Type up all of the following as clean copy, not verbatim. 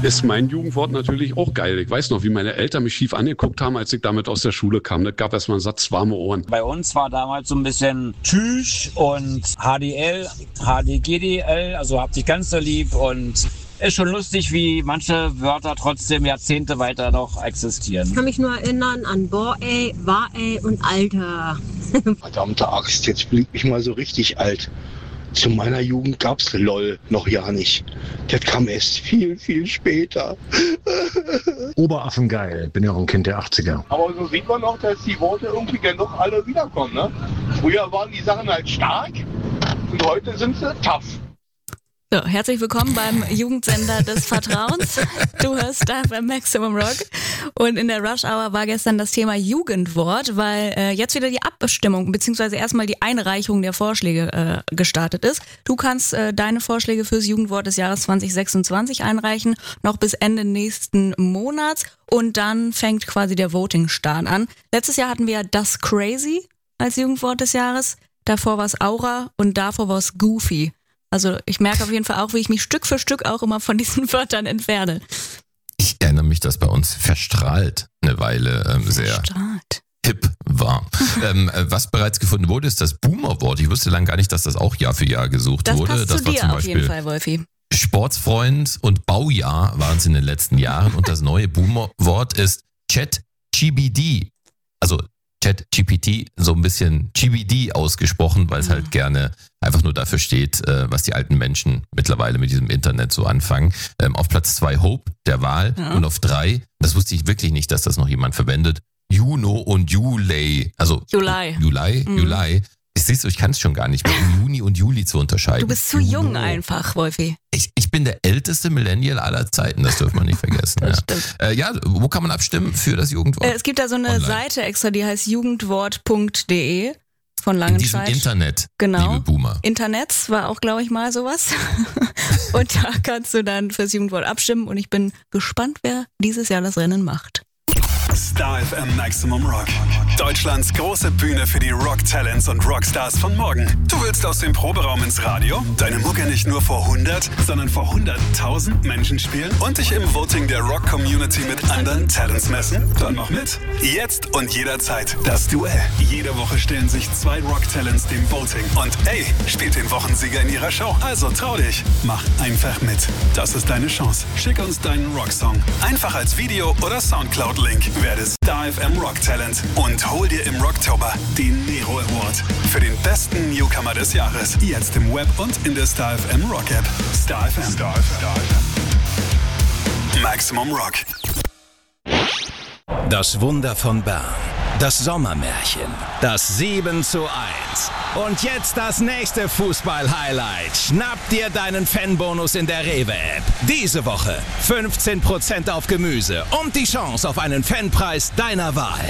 ist mein Jugendwort natürlich auch geil. Ich weiß noch, wie meine Eltern mich schief angeguckt haben, als ich damit aus der Schule kam. Das gab erstmal einen Satz warme Ohren. Bei uns war damals so ein bisschen Tschüss und HDL, HDGDL, also habt dich ganz so lieb, und ist schon lustig, wie manche Wörter trotzdem Jahrzehnte weiter noch existieren. Ich kann mich nur erinnern an Boah ey, war ey und Alter. Verdammte Axt, jetzt bin ich mal so richtig alt. Zu meiner Jugend gab's LOL noch ja nicht. Das kam erst viel, viel später. Oberaffengeil, bin ja auch ein Kind der 80er. Aber so sieht man auch, dass die Worte irgendwie dennoch alle wiederkommen, ne? Früher waren die Sachen halt stark und heute sind sie tough. So, herzlich willkommen beim Jugendsender des Vertrauens. Du hörst da beim Maximum Rock. Und in der Rush Hour war gestern das Thema Jugendwort, weil jetzt wieder die Abstimmung beziehungsweise erstmal die Einreichung der Vorschläge gestartet ist. Du kannst deine Vorschläge fürs Jugendwort des Jahres 2026 einreichen, noch bis Ende nächsten Monats. Und dann fängt quasi der Voting-Start an. Letztes Jahr hatten wir das Crazy als Jugendwort des Jahres. Davor war es Aura und davor war es Goofy. Also ich merke auf jeden Fall auch, wie ich mich Stück für Stück auch immer von diesen Wörtern entferne. Ich erinnere mich, dass bei uns verstrahlt eine Weile sehr hip war. Was bereits gefunden wurde, ist das Boomer-Wort. Ich wusste lange gar nicht, dass das auch Jahr für Jahr gesucht wurde. Das passt zu dir auf jeden Fall, Wolfi. Sportsfreund und Baujahr waren es in den letzten Jahren. Und das neue Boomer-Wort ist ChatGPT. Also ChatGPT, so ein bisschen GBD ausgesprochen, weil es halt gerne einfach nur dafür steht, was die alten Menschen mittlerweile mit diesem Internet so anfangen. Auf Platz 2 Hope, der Wahl, und auf 3, das wusste ich wirklich nicht, dass das noch jemand verwendet, Juno und Juli. Also Juli. Siehst du, ich kann es schon gar nicht mehr, um Juni und Juli zu unterscheiden. Du bist zu jung einfach, Wolfi. Ich bin der älteste Millennial aller Zeiten, das dürfen wir nicht vergessen. Ja, wo kann man abstimmen für das Jugendwort? Es gibt da so eine Seite extra, die heißt jugendwort.de von Langenscheid. In diesem Internet, genau. Liebe Boomer. Internets war auch, glaube ich, mal sowas. Und da kannst du dann fürs Jugendwort abstimmen und ich bin gespannt, wer dieses Jahr das Rennen macht. Star FM Maximum Rock. Deutschlands große Bühne für die Rock-Talents und Rockstars von morgen. Du willst aus dem Proberaum ins Radio, deine Mucke nicht nur vor 100, sondern vor 100.000 Menschen spielen und dich im Voting der Rock-Community mit anderen Talents messen? Dann mach mit. Jetzt und jederzeit das Duell. Jede Woche stellen sich 2 Rock-Talents dem Voting. Und ey, spielt den Wochensieger in ihrer Show. Also trau dich. Mach einfach mit. Das ist deine Chance. Schick uns deinen Rocksong. Einfach als Video oder Soundcloud-Link. Werde Star FM Rock Talent und hol dir im Rocktober den Nero Award für den besten Newcomer des Jahres. Jetzt im Web und in der Star FM Rock App. Star FM. Maximum Rock. Das Wunder von Bern. Das Sommermärchen. Das 7:1. Und jetzt das nächste Fußball-Highlight. Schnapp dir deinen Fanbonus in der Rewe-App. Diese Woche 15% auf Gemüse und die Chance auf einen Fanpreis deiner Wahl.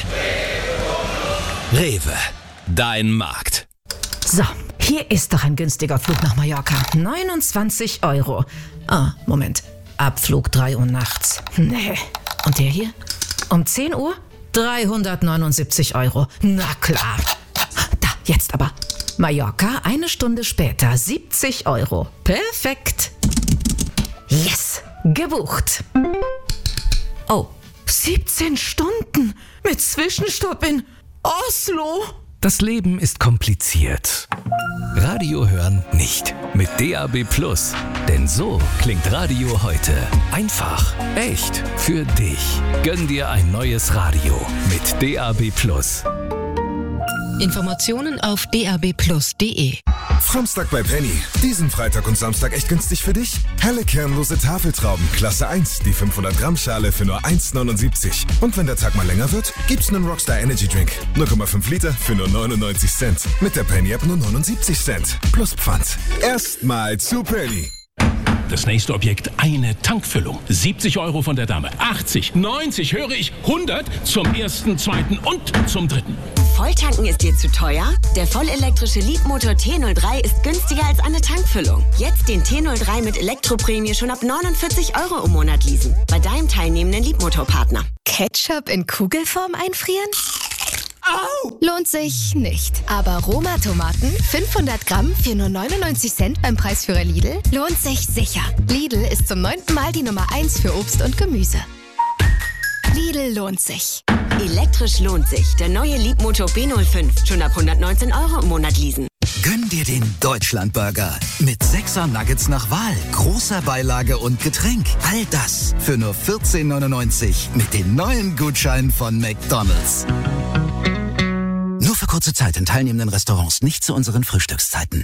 Rewe, dein Markt. So, hier ist doch ein günstiger Flug nach Mallorca. 29 €. Ah, Moment. Abflug 3 Uhr nachts. Nee. Und der hier? Um 10 Uhr? 379 €. Na klar. Da, jetzt aber. Mallorca, 1 Stunde später, 70 €. Perfekt. Yes, gebucht. Oh, 17 Stunden mit Zwischenstopp in Oslo. Das Leben ist kompliziert. Radio hören nicht. Mit DAB+. Denn so klingt Radio heute. Einfach, echt, für dich. Gönn dir ein neues Radio mit DAB+. Informationen auf dabplus.de. Samstag bei Penny. Diesen Freitag und Samstag echt günstig für dich? Helle kernlose Tafeltrauben, Klasse 1, die 500 Gramm Schale für nur 1,79. Und wenn der Tag mal länger wird, gibt's einen Rockstar Energy Drink. 0,5 Liter für nur 99 Cent. Mit der Penny App nur 79 Cent. Plus Pfand. Erstmal zu Penny. Das nächste Objekt, eine Tankfüllung. 70 € von der Dame. 80, 90, höre ich, 100 zum 1., 2. und zum 3. Volltanken ist dir zu teuer? Der vollelektrische Leapmotor T03 ist günstiger als eine Tankfüllung. Jetzt den T03 mit Elektroprämie schon ab 49 € im Monat leasen. Bei deinem teilnehmenden Leapmotor-Partner. Ketchup in Kugelform einfrieren? Lohnt sich nicht. Aber Roma-Tomaten, 500 Gramm für nur 99 Cent beim Preisführer Lidl, lohnt sich sicher. Lidl ist zum 9. Mal die Nummer 1 für Obst und Gemüse. Lidl lohnt sich. Elektrisch lohnt sich. Der neue Leapmotor B05. Schon ab 119 € im Monat leasen. Gönn dir den Deutschlandburger. Mit 6er Nuggets nach Wahl, großer Beilage und Getränk. All das für nur 14,99 mit den neuen Gutscheinen von McDonald's. Nur für kurze Zeit in teilnehmenden Restaurants, nicht zu unseren Frühstückszeiten.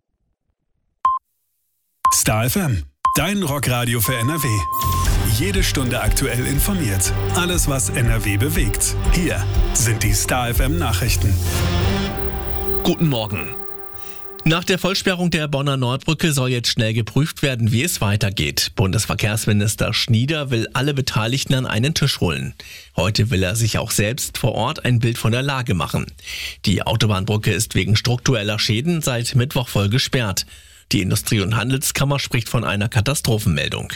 Star FM, dein Rockradio für NRW. Jede Stunde aktuell informiert. Alles, was NRW bewegt. Hier sind die Star FM Nachrichten. Guten Morgen. Nach der Vollsperrung der Bonner Nordbrücke soll jetzt schnell geprüft werden, wie es weitergeht. Bundesverkehrsminister Schnieder will alle Beteiligten an einen Tisch holen. Heute will er sich auch selbst vor Ort ein Bild von der Lage machen. Die Autobahnbrücke ist wegen struktureller Schäden seit Mittwoch voll gesperrt. Die Industrie- und Handelskammer spricht von einer Katastrophenmeldung.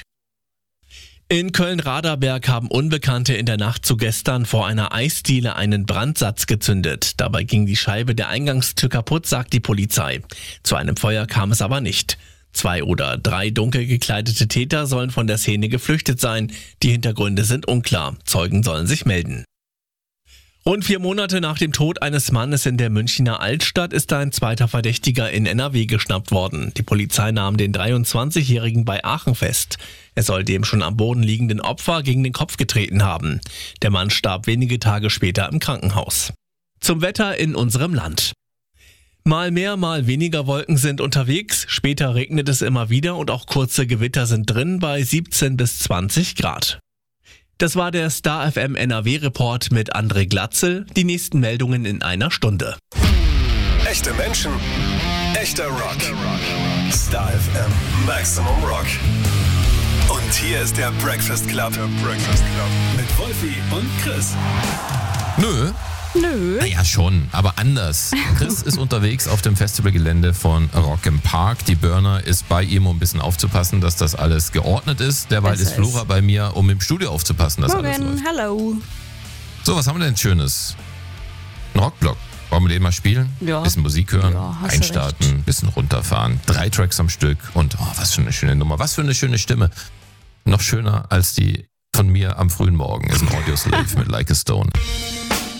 In Köln-Raderberg haben Unbekannte in der Nacht zu gestern vor einer Eisdiele einen Brandsatz gezündet. Dabei ging die Scheibe der Eingangstür kaputt, sagt die Polizei. Zu einem Feuer kam es aber nicht. 2 oder 3 dunkel gekleidete Täter sollen von der Szene geflüchtet sein. Die Hintergründe sind unklar. Zeugen sollen sich melden. Rund 4 Monate nach dem Tod eines Mannes in der Münchner Altstadt ist ein zweiter Verdächtiger in NRW geschnappt worden. Die Polizei nahm den 23-Jährigen bei Aachen fest. Er soll dem schon am Boden liegenden Opfer gegen den Kopf getreten haben. Der Mann starb wenige Tage später im Krankenhaus. Zum Wetter in unserem Land. Mal mehr, mal weniger Wolken sind unterwegs. Später regnet es immer wieder und auch kurze Gewitter sind drin bei 17 bis 20 Grad. Das war der Star FM NRW-Report mit André Glatzel. Die nächsten Meldungen in einer Stunde. Echte Menschen, echter Rock. Star FM Maximum Rock. Und hier ist der Breakfast Club. Mit Wolfi und Chris. Nö. Naja, schon, aber anders. Chris ist unterwegs auf dem Festivalgelände von Rock im Park. Die Burner ist bei ihm, um ein bisschen aufzupassen, dass das alles geordnet ist. Derweil ist Flora bei mir, um im Studio aufzupassen, dass alles läuft. Hallo. So, was haben wir denn Schönes? Ein Rockblock. Wollen wir den mal spielen? Ja. Bisschen Musik hören, Ja, hast du einstarten, bisschen runterfahren. 3 Tracks am Stück und was für eine schöne Nummer, was für eine schöne Stimme. Noch schöner als die von mir am frühen Morgen ist ein Audioslave mit Like a Stone.